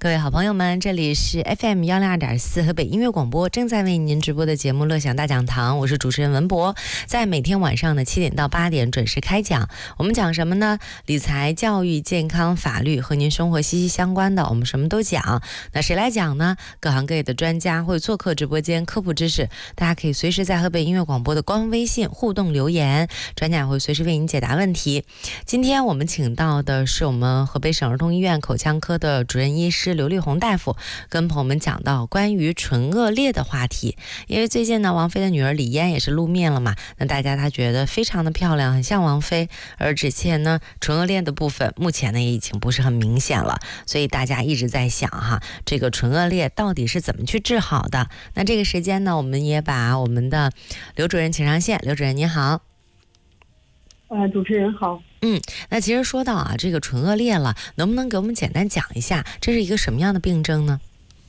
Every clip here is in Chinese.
各位好朋友们，这里是 FM102.4 河北音乐广播，正在为您直播的节目《乐享大讲堂》，我是主持人文博，在每天晚上的7点到8点准时开讲。我们讲什么呢？理财、教育、健康、法律，和您生活息息相关的，我们什么都讲。那谁来讲呢？各行各业的专家会做客直播间科普知识，大家可以随时在河北音乐广播的官方微信互动留言，专家也会随时为您解答问题。今天我们请到的是我们河北省儿童医院口腔科的主任医师刘丽红大夫，跟朋友们讲到关于唇腭裂的话题。因为最近呢，王菲的女儿李嫣也是露面了嘛，那大家她觉得非常的漂亮，很像王菲，而之前呢唇腭裂的部分目前呢也已经不是很明显了，所以大家一直在想哈，这个唇腭裂到底是怎么去治好的。那这个时间呢，我们也把我们的刘主任请上线。刘主任您好。 主持人好。 那其实说到啊，这个唇腭裂了，能不能给我们简单讲一下，这是一个什么样的病症呢？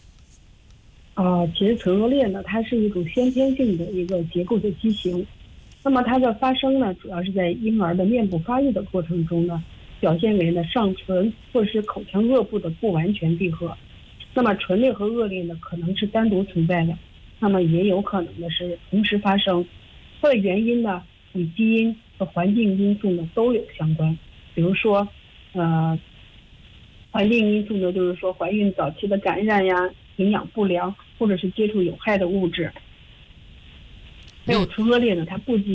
其实唇腭裂呢，它是一种先天性的一个结构的畸形。那么它的发生呢，主要是在婴儿的面部发育的过程中呢，表现为呢上唇或者是口腔颚部的不完全闭合。那么唇裂和腭裂呢，可能是单独存在的，那么也有可能的是同时发生。它的原因呢，与基因和环境因素呢都有相关。比如说，环境因素呢，就是说怀孕早期的感染呀、营养不良，或者是接触有害的物质。还有唇腭裂呢，它不仅